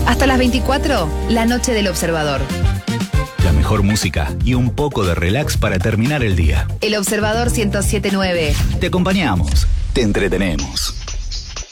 Hasta las 24, la noche del Observador. La mejor música y un poco de relax para terminar el día. El Observador 107.9. Te acompañamos, te entretenemos.